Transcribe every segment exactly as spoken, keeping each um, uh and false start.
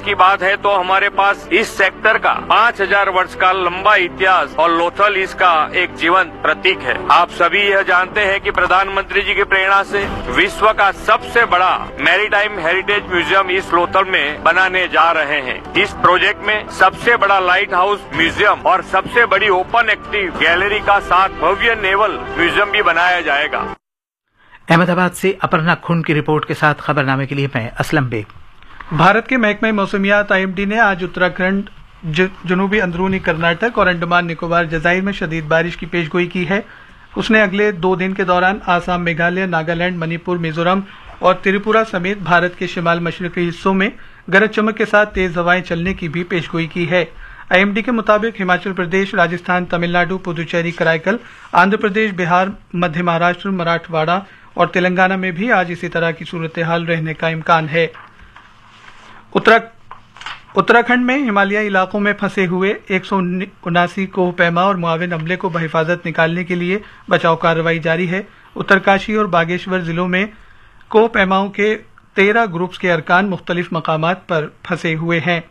की बात है तो हमारे पास इस सेक्टर का पाँच हजार वर्ष का लंबा इतिहास और लोथल इसका एक जीवंत प्रतीक है। आप सभी यह जानते हैं कि प्रधानमंत्री जी की प्रेरणा से विश्व का सबसे बड़ा मैरीटाइम हेरिटेज म्यूजियम इस लोथल में बनाने जा रहे हैं। इस प्रोजेक्ट में सबसे बड़ा लाइट हाउस म्यूजियम और सबसे बड़ी ओपन एक्टिव गैलरी का साथ भव्य नेवल म्यूजियम भी बनाया जाएगा। अहमदाबाद से अपर्णा खुंड की रिपोर्ट के साथ खबरनामे के लिए मैं असलम बेग। भारत के महकमे मौसमियात आई एम डी ने आज उत्तराखंड, जनूबी अंदरूनी कर्नाटक और अंडमान निकोबार जजायर में शदीद बारिश की पेशगोई की है। उसने अगले दो दिन के दौरान आसाम, मेघालय, नागालैंड, मणिपुर, मिजोरम और त्रिपुरा समेत भारत के शिमाल मशरकी हिस्सों में गरज चमक के साथ तेज हवाएं चलने की भी पेशगोई की है। आई एम डी के मुताबिक हिमाचल प्रदेश, राजस्थान, तमिलनाडु, पुदुचेरी, कराईकल, आंध्र प्रदेश, बिहार, मध्य महाराष्ट्र, मराठवाड़ा और तेलंगाना में भी आज इसी तरह की सूरत हाल रहने का इम्कान है। उत्तराखंड में हिमालयी इलाकों में फंसे हुए एक सौ उनासी कोह पैमा और मुआविन अमले को बहिफाजत निकालने के लिए बचाव कार्रवाई जारी है। उत्तरकाशी और बागेश्वर जिलों में कोह पैमाओं के तेरह ग्रुप्स के अरकान मुख्तलिफ मकामात पर फंसे हुए हैं।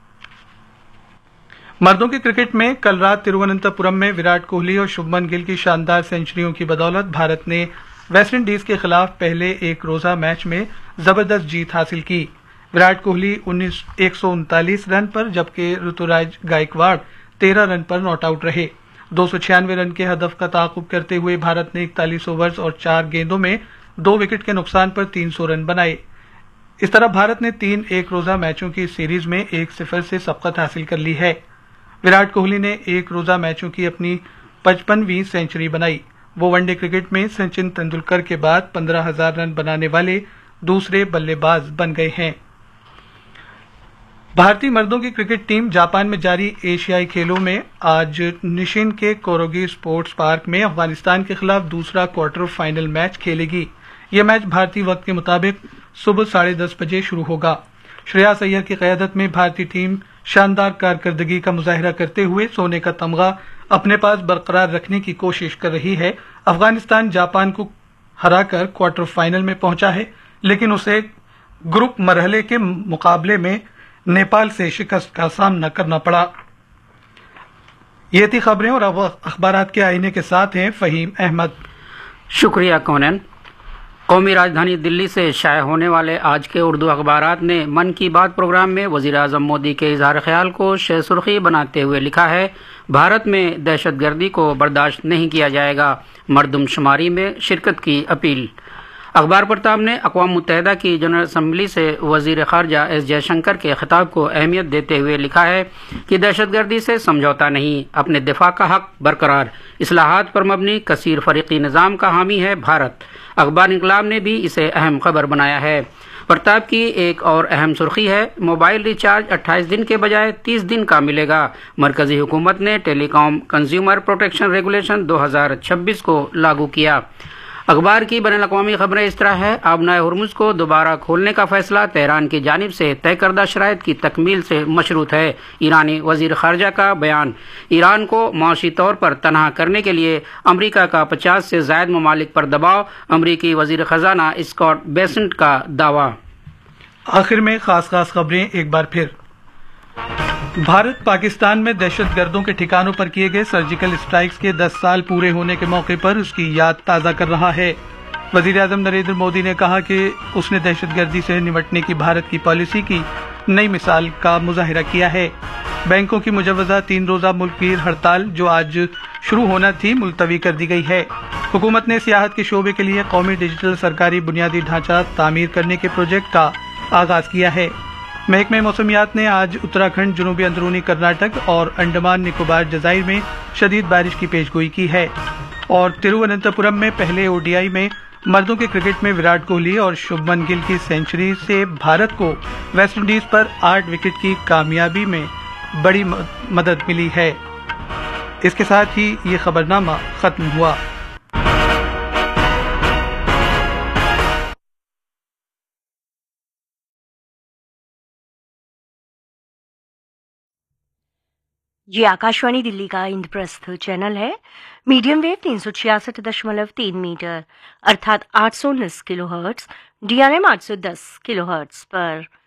मर्दों के क्रिकेट में कल रात तिरुवनंतपुरम में विराट कोहली और शुभमन गिल की शानदार सेंचुरियों की बदौलत भारत ने वेस्ट इंडीज के खिलाफ पहले एक रोजा मैच में जबरदस्त जीत हासिल की। विराट कोहली एक सौ उनतालीस रन पर जबकि ऋतुराज गायकवाड़ तेरह रन पर नॉट आउट रहे। दो सौ छियानवे रन के हदफ का ताक़ुब करते हुए भारत ने इकतालीस ओवर्स और चार गेंदों में दो विकेट के नुकसान पर तीन सौ रन बनाए। इस तरह भारत ने तीन एक रोजा मैचों की सीरीज में एक सिफर से सबकत हासिल कर ली है। विराट कोहली ने एक रोजा मैचों की अपनी पचपनवीं सेंचुरी बनाई। वो वनडे क्रिकेट में सचिन तेंदुलकर के बाद पंद्रह हजार रन बनाने वाले दूसरे बल्लेबाज बन गए हैं। भारतीय मर्दों की क्रिकेट टीम जापान में जारी एशियाई खेलों में आज निशिन के कोरोगी स्पोर्ट्स पार्क में अफगानिस्तान के खिलाफ दूसरा क्वार्टर फाइनल मैच खेलेगी। यह मैच भारतीय वक्त के मुताबिक सुबह साढ़े दस बजे शुरू होगा। श्रेयस अय्यर की क़यादत में भारतीय टीम शानदार कारकर्दगी का मुजाहिरा करते हुए सोने का तमगा अपने पास बरकरार रखने की कोशिश कर रही है। अफगानिस्तान जापान को हराकर क्वार्टर फाइनल में पहुंचा है, लेकिन उसे ग्रुप मरहले के मुकाबले में नेपाल से शिकस्त का सामना करना पड़ा। ये थी खबरें और अब अखबारात के आईने के साथ हैं फहीम अहमद। शुक्रिया कोनन। कौमी राजधानी दिल्ली से शाये होने वाले आज के उर्दू अखबारात ने मन की बात प्रोग्राम में वज़ीर आज़म मोदी के इजहार ख्याल को शे सुर्खी बनाते हुए लिखा है, भारत में दहशतगर्दी को बर्दाश्त नहीं किया जाएगा, मरदमशुमारी में शिरकत की अपील। अखबार प्रताप ने अक़वाम मुत्तहिदा की जनरल असम्बली से वज़ीर ख़ारजा एस जयशंकर के खिताब को अहमियत देते हुए लिखा है कि दहशतगर्दी से समझौता नहीं, अपने दिफा का हक बरकरार, इस्लाहात पर मबनी कसीर फ़रीक़ी निज़ाम का हामी है भारत। अखबार इंकलाब ने भी इसे अहम खबर बनाया है। प्रताप की एक और अहम सुर्खी है, मोबाइल रिचार्ज अट्ठाईस दिन के बजाय तीस दिन का मिलेगा। मरकजी हुकूमत ने टेलीकॉम कंज्यूमर प्रोटेक्शन रेगुलेशन दो हज़ार छब्बीस को लागू किया। अखबार की बैनुल-अक़वामी खबरें इस तरह है, आबनाए हुर्मुज़ को दोबारा खोलने का फैसला तेहरान की जानिब से तय करदा शराइत की तकमील से मशरूत है। ईरानी वज़ीर ख़ारजा का बयान, ईरान को माशी तौर पर तनहा करने के लिए अमरीका का पचास से ज़ायद ममालिक पर दबाव, अमरीकी वज़ीर ख़जाना स्कॉट बेसेंट का दावा। आखिर में खास खास खबरें एक बार फिर। भारत पाकिस्तान में दहशतगर्दों के ठिकानों पर किए गए सर्जिकल स्ट्राइक्स के दस साल पूरे होने के मौके पर उसकी याद ताज़ा कर रहा है। वज़ीर आज़म नरेंद्र मोदी ने कहा कि उसने दहशतगर्दी से निपटने की भारत की पॉलिसी की नई मिसाल का मुजाहिरा किया है। बैंकों की मुजव्वज़ा तीन रोज़ा मुल्कगीर हड़ताल जो आज शुरू होना थी मुलतवी कर दी गई है। हुकूमत ने सियाहत के शोबे के लिए कौमी डिजिटल सरकारी बुनियादी ढांचा तामीर करने के प्रोजेक्ट का आगाज किया है। महकमे मौसमियात ने आज उत्तराखंड, जनूबी अंदरूनी कर्नाटक और अंडमान निकोबार जजायर में शदीद बारिश की पेशगोई की है। और तिरुवनंतपुरम में पहले ओडीआई में मर्दों के क्रिकेट में विराट कोहली और शुभमन गिल की सेंचुरी से भारत को वेस्ट इंडीज पर आठ विकेट की कामयाबी में बड़ी मदद मिली है। इसके साथ ही ये खबरनामा खत्म हुआ। ये आकाशवाणी दिल्ली का इंद्रप्रस्थ चैनल है। मीडियम वेव तीन सौ छियासठ दशमलव तीन मीटर अर्थात आठ सौ उन्नीस किलो हर्ट्स, डीआरएम आठ सौ दस किलो हर्ट्स पर